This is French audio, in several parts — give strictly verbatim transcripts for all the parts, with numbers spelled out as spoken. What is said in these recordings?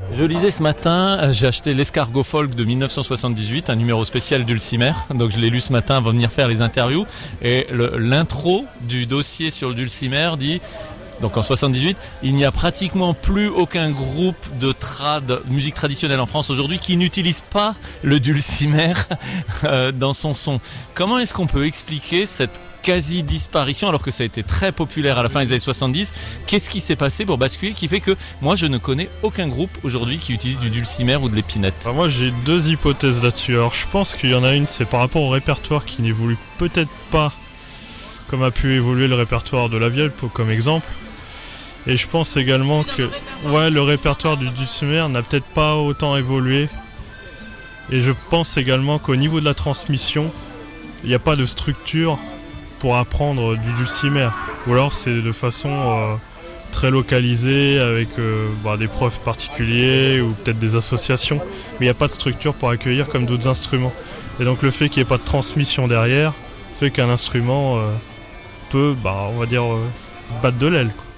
Je lisais ce matin, j'ai acheté l'Escargot Folk de dix-neuf cent soixante-dix-huit, un numéro spécial Dulcimer. Donc je l'ai lu ce matin avant de venir faire les interviews. Et le, l'intro du dossier sur le Dulcimer dit... Donc en soixante-dix-huit, il n'y a pratiquement plus aucun groupe de trad, musique traditionnelle en France aujourd'hui qui n'utilise pas le dulcimer euh, dans son son. Comment est-ce qu'on peut expliquer cette quasi-disparition alors que ça a été très populaire à la fin des années soixante-dix? Qu'est-ce qui s'est passé pour basculer qui fait que moi je ne connais aucun groupe aujourd'hui qui utilise du dulcimer ou de l'épinette? Alors moi j'ai deux hypothèses là-dessus. Alors je pense qu'il y en a une, c'est par rapport au répertoire qui n'évolue peut-être pas comme a pu évoluer le répertoire de la vielle comme exemple. Et je pense également que le ouais, le répertoire du dulcimer n'a peut-être pas autant évolué. Et je pense également qu'au niveau de la transmission, il n'y a pas de structure pour apprendre du dulcimer. Ou alors c'est de façon euh, très localisée avec euh, bah, des profs particuliers ou peut-être des associations. Mais il n'y a pas de structure pour accueillir comme d'autres instruments. Et donc le fait qu'il n'y ait pas de transmission derrière fait qu'un instrument euh, peut, bah, on va dire, euh, battre de l'aile, quoi.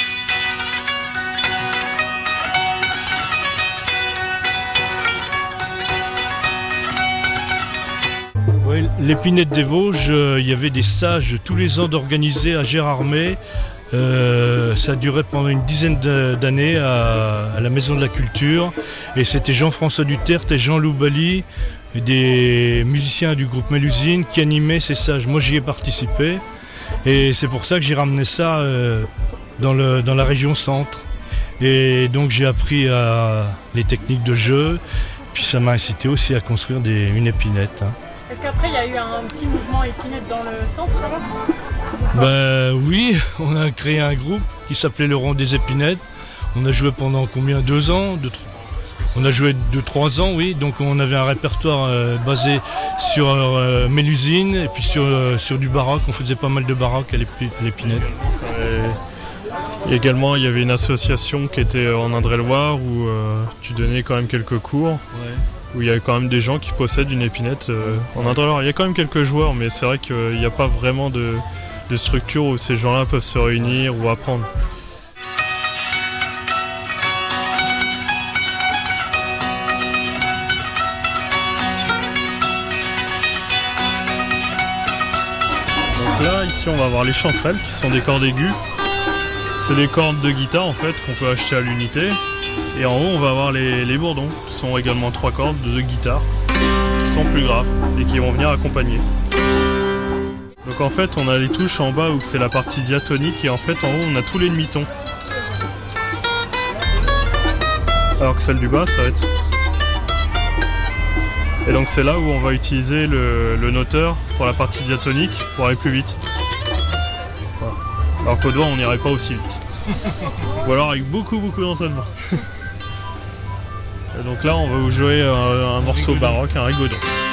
L'épinette des Vosges, euh, il y avait des stages tous les ans d'organiser à Gérardmer. Euh, ça durait pendant une dizaine d'années à, à la Maison de la Culture. Et c'était Jean-François Duterte et Jean Loubali, des musiciens du groupe Mélusine, qui animaient ces stages. Moi, j'y ai participé. Et c'est pour ça que j'ai ramené ça euh, dans, le, dans la région centre. Et donc, j'ai appris à, les techniques de jeu. Puis ça m'a incité aussi à construire des, une épinette. Hein. Est-ce qu'après il y a eu un petit mouvement épinette dans le centre alors? Ben oui, on a créé un groupe qui s'appelait le Rond des Épinettes. On a joué pendant combien? Deux ans deux, On a joué deux trois ans, oui. Donc on avait un répertoire euh, basé sur euh, Mélusine et puis sur, euh, sur du baroque. On faisait pas mal de baroque à l'épinette. Et également, il y avait une association qui était en Indre-et-Loire où euh, tu donnais quand même quelques cours. Ouais. Où il y a quand même des gens qui possèdent une épinette euh, en Indre-et-Loire. Il y a quand même quelques joueurs, mais c'est vrai qu'il n'y a pas vraiment de, de structure où ces gens-là peuvent se réunir ou apprendre. Donc là, ici, on va avoir les chanterelles qui sont des cordes aiguës. C'est des cordes de guitare en fait qu'on peut acheter à l'unité. Et en haut, on va avoir les, les bourdons, qui sont également trois cordes de guitare, qui sont plus graves et qui vont venir accompagner. Donc en fait, on a les touches en bas où c'est la partie diatonique et en fait, en haut, on a tous les demi-tons. Alors que celle du bas, ça va être... Et donc c'est là où on va utiliser le, le noteur pour la partie diatonique pour aller plus vite. Voilà. Alors qu'au doigt, on n'irait pas aussi vite. Ou alors avec beaucoup beaucoup d'entraînement. Et donc là on va vous jouer un, un morceau baroque, un rigodon.